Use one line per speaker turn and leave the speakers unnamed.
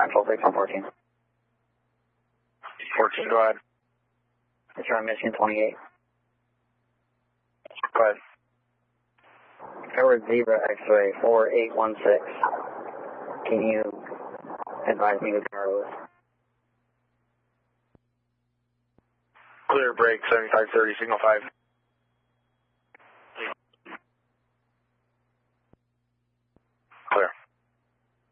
control brakes on 14.
14, go ahead.
Return Michigan 28.
Go ahead.
Forward Zebra X-ray 4816. Can you advise me who the car was?
Clear brake 7530, signal 5.